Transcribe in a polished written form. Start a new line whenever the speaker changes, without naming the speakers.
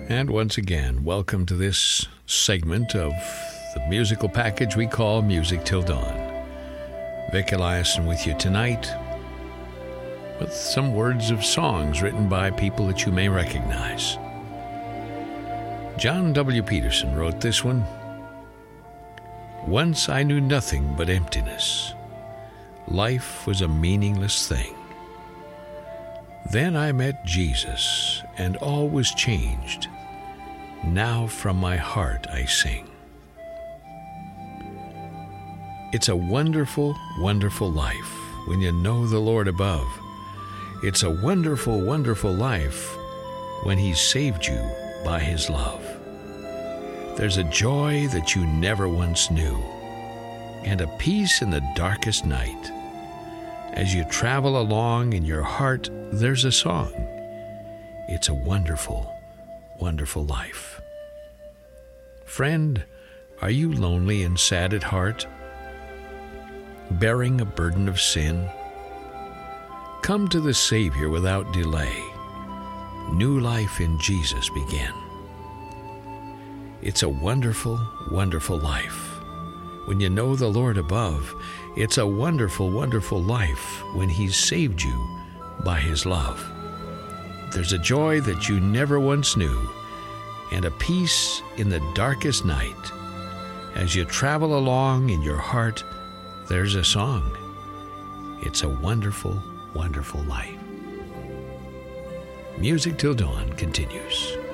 And once again, welcome to this segment of the musical package we call Music Till Dawn. Vic Eliason with you tonight with some words of songs written by people that you may recognize. John W. Peterson wrote this one. Once I knew nothing but emptiness. Life was a meaningless thing. Then I met Jesus, and all was changed. Now from my heart I sing. It's a wonderful, wonderful life when you know the Lord above. It's a wonderful, wonderful life when He saved you by His love. There's a joy that you never once knew, and a peace in the darkest night. As you travel along in your heart, there's a song. It's a wonderful, wonderful life. Friend, are you lonely and sad at heart, bearing a burden of sin? Come to the Savior without delay. New life in Jesus begin. It's a wonderful, wonderful life when you know the Lord above. It's a wonderful, wonderful life when He's saved you by His love. There's a joy that you never once knew, and a peace in the darkest night. As you travel along in your heart, there's a song. It's a wonderful, wonderful life. Music Till Dawn continues.